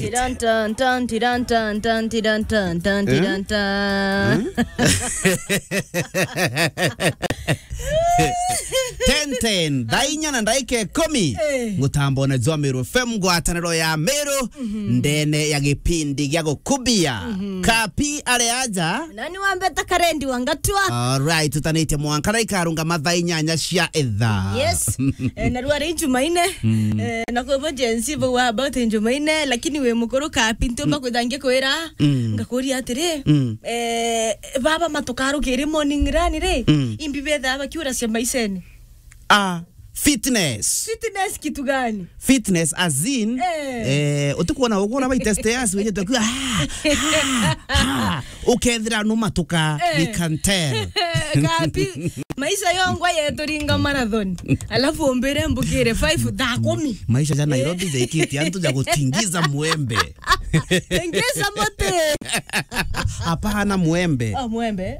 Tiran tan tan tiran tan tan tiran tan tan tiran tan. Tenten dainya na ndaike 10 ngutambo na Zomero FM gwataniro ya Meru ndene ya gipindi gya gukubia kapi ale aja Nani wambeta karendi wangatwa. Alright tutanite mwankara ikarunga mathainyanya cia etha. Yes. Naruare Jumaine. Nakobo jensi bo wa about Jumaine lakini we mukuru kapi ntomba kuthange kwera ngakuri atire baba matokaro kere morning run re imbibetha abakiura cia maisene. Fitness Kitu gani? Fitness as in utukuona ukona bai test yas wenye tukua ukethira no matuka we can tell kapi maisha yongwa yetoringa marathon alafu ombere mbukire 5 10 maisha ya Nairobi zaikiti antu ja kutingiza muembe Tengeza mote hapana muembe muembe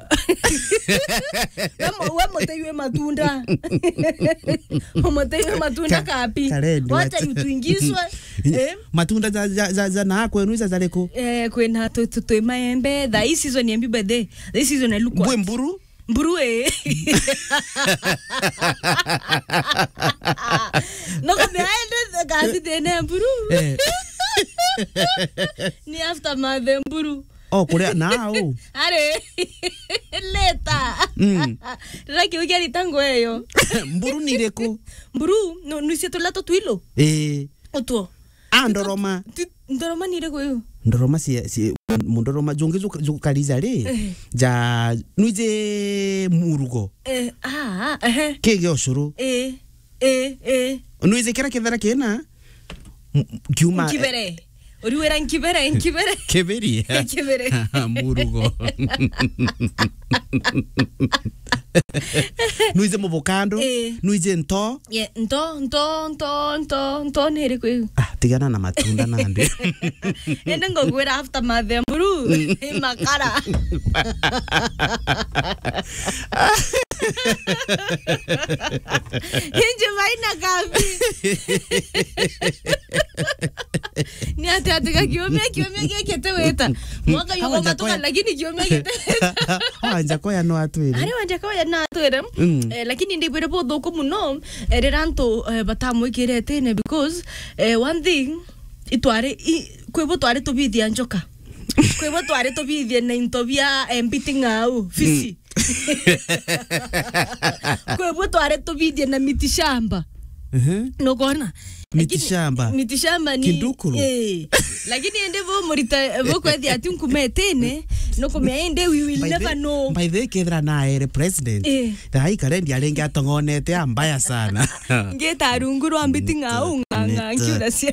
wewe mote yue matunda mote yue matunda kapi wacha yutuingizwe matunda za na kwenu za zaleko kwena to maembe da hii season ya mbibede this season ya lukwa mburu no kama aende kazi tena mburu ni after mother mburu kule nao are leta raki ugeri tango eyo mburu ni reko mburu no nisieto lato twilo oto ndoroma ni reko yo ndoroma si mundoroma jongezo kaliza le ja nuije murugo kege oshuru nuije kera kethera kena kiuma kibere oriwera nkibere keberi murugo nuije mubokando nuije nto nto nere kwe tigana na matunda nande ende ngogwera after mother mburu makara Hinje vaina kapi ni ati kiome kete weta mwaka yuko matoka lakini kiome kete anja koya no atwire ari wanja koya na atwire lakini ndibere bodo ko muno eranto batamwikirete ne because one thing itware kwebo tware to bidia njoka kwebo tware to bidia na intobia mpitingau fisi kwebo tware to bidia na mitishamba no gona mitishamba ni kindukuru lakini ende bo morita bo kwedi ati nkumetene no komende we will never know by the kedra na ere president dai karendi alenge atongonete ambaya sana ngeta runguru ambiti ngau nganga nkiurasia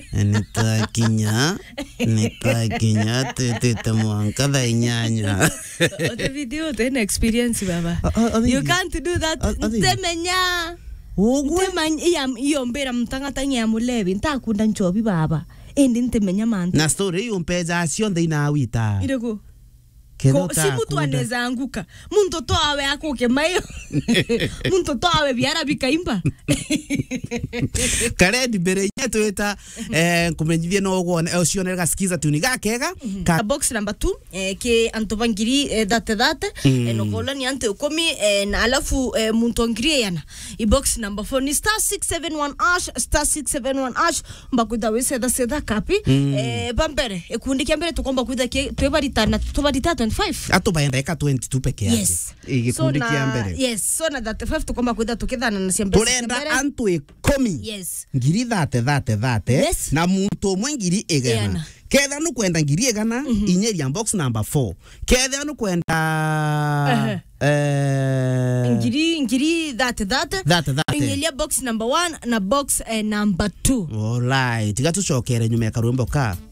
nita kinya tete mwanka da inyanya the video the experience baba you can't do that temenya iyo mbera mtangata nya mulevi ntakunda nchobi baba endi ntemenya manta na story yompeza asionde ina wita irego si mtu anaweza anguka mtoto awe akuke mayo mtoto awe biara bikaimba karedi bere nyeto eta kumenyithie no gone ocionera gasikiza tuni gakega box number 2 ke antobangiri date no gola ni ante 10 na alafu muntongiri yana i box number 4 ni *671# mbakuda wese da seda kapi bambere ekundi kiambere tukomba kuda ke twebaritana tubarita 5 ato baenda eka 22 peke yake igikundi kiambere so na that 5 tukomba kuda tukithana na siambe turenda antu 10 ngiri thate na muntu mwengiri egana ketha no kwenda ngiri egana inyeria box number 4 ketha no kwenda ngiri thate inyeria box number 1 na box number 2 alright gatucokere nyume karumbo ka